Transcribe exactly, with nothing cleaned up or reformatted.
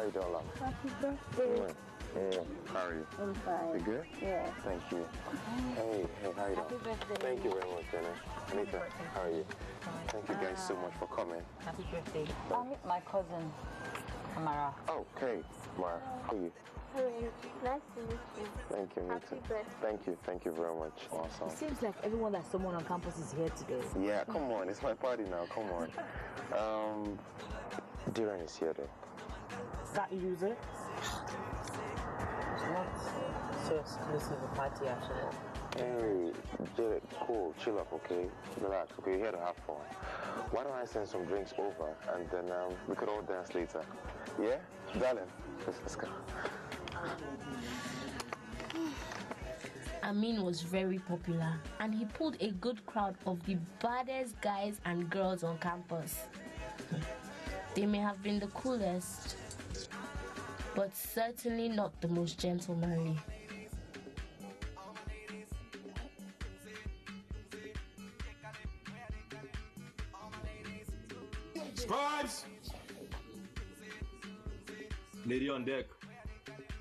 you doing, love? Happy birthday. Mm. Mm. How are you? I'm fine. You good? Yeah. Thank you. Hey, hey, how you doing? Happy birthday. Thank you very much, Jenny. Anita, how are you? Thank you guys so much for coming. Happy birthday. I'll meet my cousin, Amara. Okay, Mara, how are you? How are you? Nice to meet you. Thank you, Anita. Happy birthday. Thank you, thank you very much. Awesome. It seems like everyone that's someone on campus is here today. Yeah, come on, it's my party now, come on. Um, Darren is here though. That user? It's not so exclusive a party actually. Hey, Jared, cool, chill up, okay? Relax, okay? You're here to have fun. Why don't I send some drinks over and then um, we could all dance later? Yeah? Darling, let's, let's go. Amin was very popular and he pulled a good crowd of the baddest guys and girls on campus. They may have been the coolest, but certainly not the most gentlemanly. Scribes! Lady on deck.